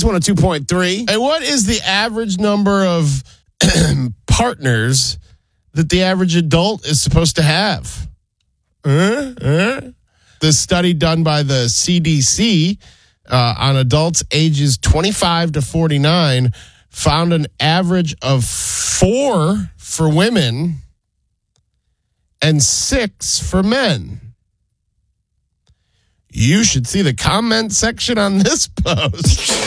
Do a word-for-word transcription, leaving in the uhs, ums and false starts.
one oh two point three. And what is the average number of partners that the average adult is supposed to have? Uh, uh. The study done by the C D C uh, on adults ages twenty-five to forty-nine found an average of four for women and six for men. You should see the comment section on this post.